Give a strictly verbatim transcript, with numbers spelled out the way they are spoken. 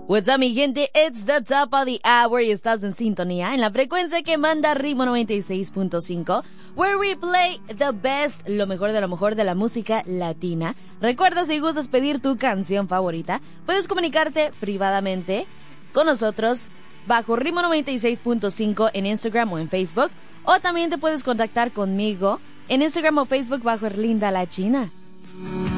What's up, mi gente? It's the top of the hour y estás en sintonía en la frecuencia que manda Ritmo noventa y seis punto cinco, where we play the best, lo mejor de lo mejor de la música latina. Recuerda, si gustas pedir tu canción favorita, puedes comunicarte privadamente con nosotros bajo Ritmo noventa y seis punto cinco en Instagram o en Facebook, o también te puedes contactar conmigo en Instagram o Facebook bajo Erlinda la China.